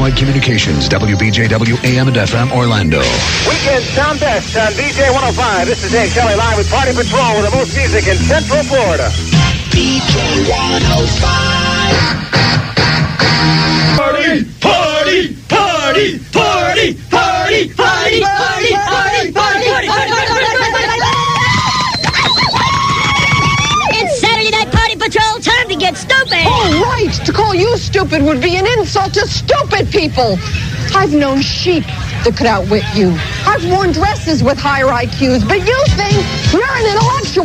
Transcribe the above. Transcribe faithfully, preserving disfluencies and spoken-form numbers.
Nationwide Communications, W B J W A M and F M, Orlando. Weekend Sound Best on B J one oh five. This is Dave Kelly live with Party Patrol with the most music in Central Florida. B J one oh five. Party, party, party, party, party, party, party, party, party, party. It's Saturday Night Party Patrol. Time to get stupid. Oh, right. To call you stupid would be an insult to stupid people. I've known sheep that could outwit you. I've worn dresses with higher I Qs, but you think you're an intellectual.